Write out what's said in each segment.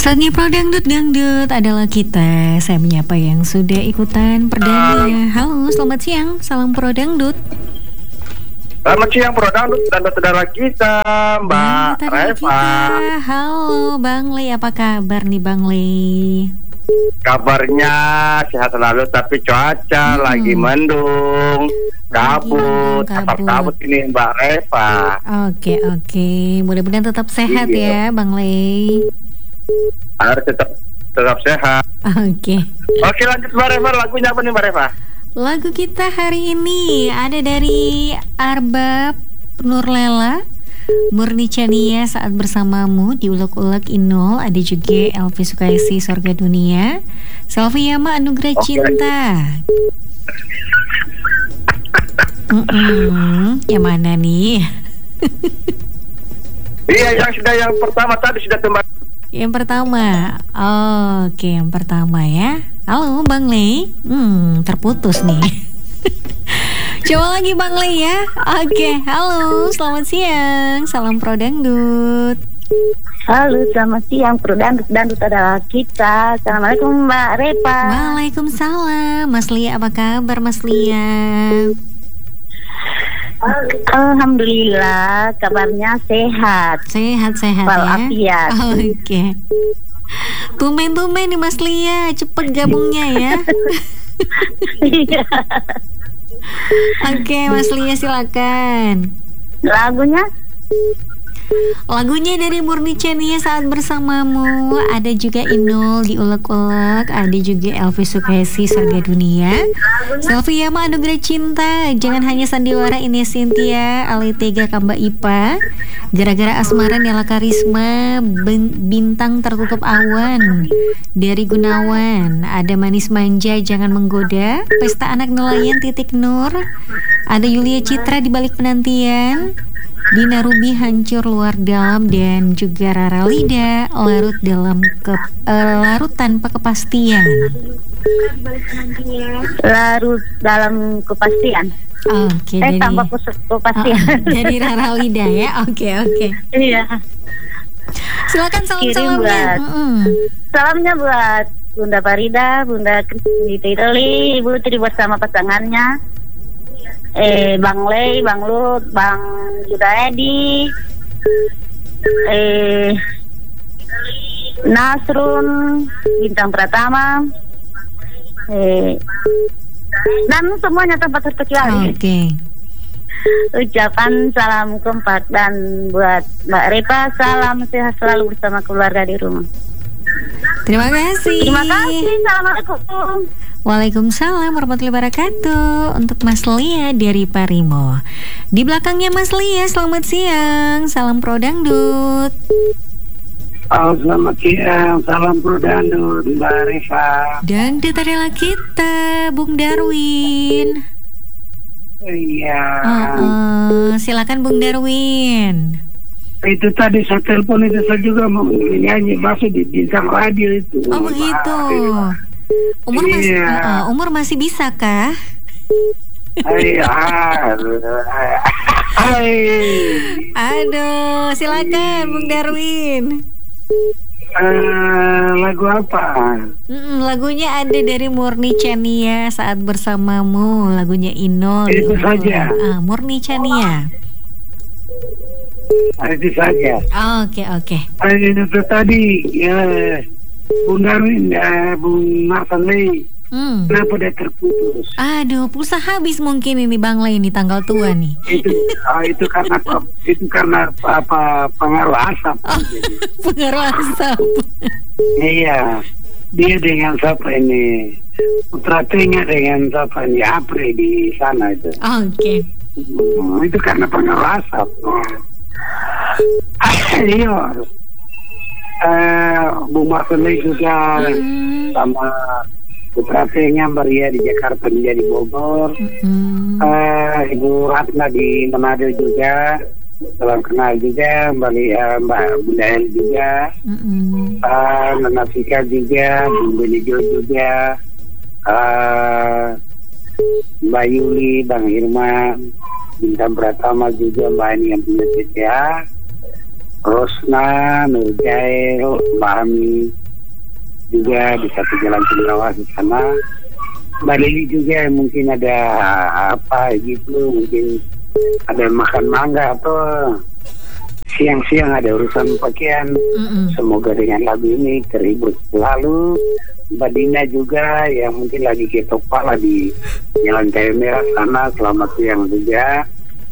Saatnya Pro Dangdut Dangdut adalah kita. Saya menyapa yang sudah ikutan perdana. Halo, selamat siang. Salam Pro Dangdut. Selamat siang Pro Dangdut dan saudara kita Mbak Reva. Halo Bang Le, apa kabar nih Bang Le? Kabarnya sehat selalu, tapi cuaca lagi mendung, kabut ini Mbak Reva. Oke. Mudah-mudahan tetap sehat ya Bang Le. Harus tetap sehat. Oke, lanjut Mbak Reva. Lagunya apa nih Mbak Reva? Lagu kita hari ini ada dari Arbab Nurlela, Murni Chania, Saat Bersamamu, Diulek-ulek Inul. Ada juga Elvi Sukaisi, Sorga Dunia, Selvi Yama, Anugerah Cinta. Yang mana nih? Iya, yang pertama tadi sudah tembak. Yang pertama, oke, yang pertama ya. Halo Bang Le, terputus nih. Coba lagi Bang Le ya. Oke, halo, selamat siang. Salam Pro Dangdut. Halo, selamat siang Pro Dangdut. Dangdut adalah kita. Assalamualaikum Mbak Reva. Waalaikumsalam. Mas Lia, apa kabar Mas Lia? Alhamdulillah, kabarnya sehat. Sehat walafiat. Ya. Oke. Tumben nih Mas Lia, cepet gabungnya ya. Oke, Mas Lia silakan. Lagunya dari Murni Chania, Saat Bersamamu. Ada juga Inul, Diulek-ulek. Ada juga Elvi Sukaisi, Sorga Dunia, Selvi Yama, Anugerah Cinta, Jangan Hanya Sandiwara, Ines Cynthia, Alitega, Kamba Ipa, Gara-gara Asmara, Nela Karisma, Bintang Tertutup Awan dari Gunawan. Ada Manis Manja, Jangan Menggoda, Pesta Anak Nelayan, Titik Nur. Ada Yulia Citra, Di Balik Penantian, Dina Ruby, Hancur Luar Dalam, dan juga Rara Lida, Larut Tanpa Kepastian. Larut dalam kepastian. Oke, tanpa kepastian. Dari Rara Lida ya. Oke. Iya. Silakan salamnya. Salamnya buat Bunda Farida, Bunda Kristi Titeli, Ibu Tri bersama pasangannya. Bang Lei, Bang Lut, Bang Judaedi, Nasrun, Bintang Pratama, dan semuanya tanpa terkecuali. Oke. Ucapan salam kompak, dan buat Mbak Reva, salam sehat selalu bersama keluarga di rumah. Terima kasih. Assalamualaikum. Waalaikumsalam warahmatullahi wabarakatuh. Untuk Mas Lia dari Parimo. Di belakangnya Mas Lia, selamat siang. Salam Pro Dangdut. Selamat siang. Salam Pro Dangdut, Mbak Reva. Dangdut adalah kita, Bung Darwin. Iya. Silakan Bung Darwin. Itu tadi saya telepon itu, saya juga mau nyanyi masuk di bintang radio itu. Oh begitu. Umur masih bisa kah? Aduh, silakan Bung Darwin. Lagu apa? Lagunya ada dari Murni Chania, Saat Bersamamu. Lagunya Inul. Itu saja. Murni Chania. Itu saja. Oke. Itu tadi ya, Bung Darwin, Bung Marsanley. Kenapa dia terputus? Aduh, pulsa habis mungkin ini Bang Le, ini tanggal tua nih. Itu karena pengaruh asap. Pengaruh asap. Iya, dia dengan siapa ini? Putra Tengah dengan siapa ini? Apri di sana itu. Oke. Itu karena pengaruh asap. Iya. Bung Marsanley juga sama Putra Tengah Maria di Jakarta, dia di Bogor. Ibu Ratna di Manado juga, salam kenal juga. Mbak Bunda El juga, Nana Fika juga, Bung Benijo juga, Mbak Yuli, Bang Irman, Bintang Pratama juga, Mbak Ani yang punya CCA, Rosna, Nurjail, Bahmi juga di satu jalan Cendrawasih sana. Mbak Lili juga mungkin ada apa gitu, mungkin ada makan mangga atau siang-siang ada urusan pakaian. Semoga dengan lagu ini terhibur selalu. Mbak Dina juga yang mungkin lagi ketok pala di Jalan Kayu Merah sana, selamat siang juga.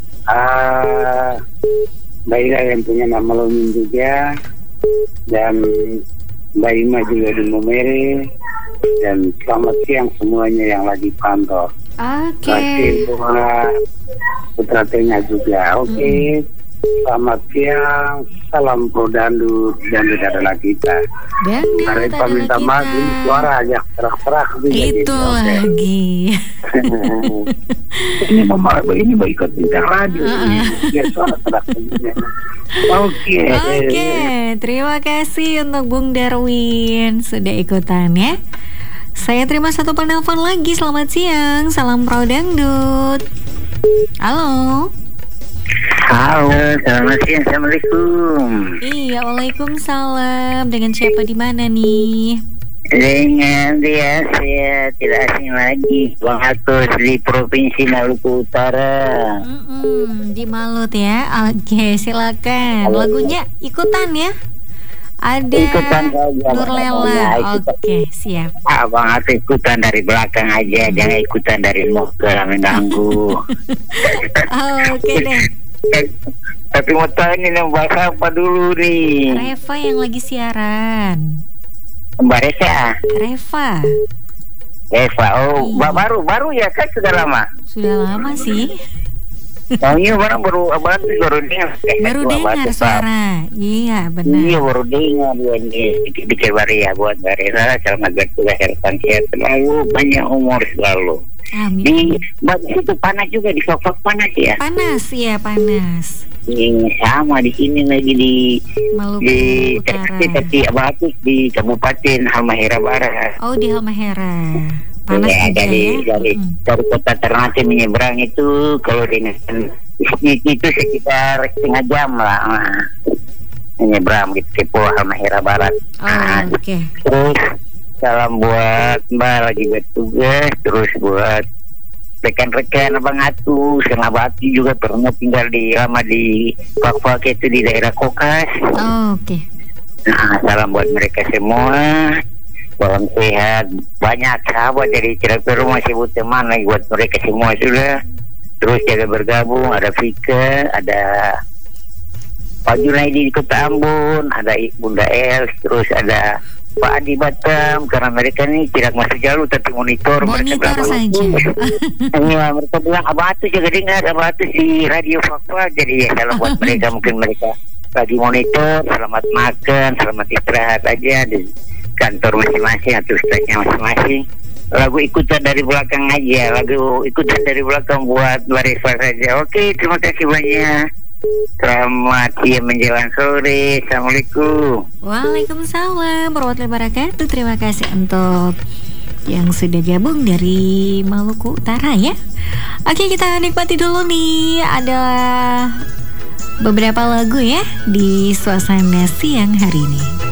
Mbak Ira yang punya nama Lomin juga, dan Mbak Ima juga di Momere, dan selamat siang semuanya yang lagi pantau. Kasih buat Putra Tengah juga. Selamat siang, salam pro dangdut adalah kita. Karena minta maaf, ini suara aja serak-serak. Itu lagi. Ini mau ikut bintang radio. Ya, suara serak. Oke, terima kasih untuk Bung Darwin sudah ikutan ya. Saya terima satu penelpon lagi. Selamat siang, salam pro dangdut. Halo. Halo, selamat siang, assalamualaikum. Iya, waalaikumsalam. Dengan siapa di mana nih? Dengan dia, saya tidak asing lagi, Bang Atus di Provinsi Maluku Utara. Di Malut ya. Oke, silakan. Lagunya ikutan ya. Ada ikutan saja, Nurlela. Oke, siap. Bang Atus ikutan dari belakang aja, jangan ikutan dari motor mengganggu. Oke deh. Tapi mau tanya nih, bahasa apa dulu nih? Reva yang lagi siaran. Mbak Reva. Oh, iya. baru ya kan, sudah lama. Sudah lama sih. Oh iya, baru dengar. Baru dengar suara. Iya, benar. Iya, baru dengar dikit baru ya buat Mbak Reva. Selamat bertugas, sehat selalu, banyak umur selalu. Amin. Di situ panas juga, di Sofak panas ya. Panas. Sama di sini lagi di Maluku Utara. Tapi Abatus di Kabupaten Halmahera Barat. Oh, di Halmahera. Panas ya, juga dari kota Ternate menyeberang itu kalau dengan itu sekitar setengah jam lah menyeberang gitu ke Pulau Halmahera Barat. Oke. Terus salam buat Mbak lagi bertugas, terus buat rekan-rekan Abang Atu, Abati juga pernah tinggal lama di Papua itu di daerah Kokas. Oke. Nah, salam buat mereka semua. Salam sehat, banyak sahabat dari Cirebon masih buat teman lagi buat mereka semua sudah. Terus jaga bergabung, ada Vika, ada Pak Junaidi di Kota Ambon, ada Bunda Els, terus ada Pak Adi Batam, karena mereka ini tidak masuk jalur tapi monitor saja. Iya, mereka bilang Abang Atu juga dengar, Abang Atu di Radio Papua, jadi ya salam buat mereka, mungkin mereka lagi monitor. Selamat makan, selamat istirahat aja di kantor masing-masing atau stasiun masing-masing. Lagu ikutan dari belakang aja, lagu ikutan dari belakang buat Mbak Reva saja. Oke, terima kasih banyak. Selamat siang menjelang sore. Assalamualaikum. Waalaikumsalam warahmatullahi wabarakatuh. Terima kasih untuk yang sudah gabung dari Maluku Utara ya. Oke, kita nikmati dulu nih, ada beberapa lagu ya di suasana siang hari ini.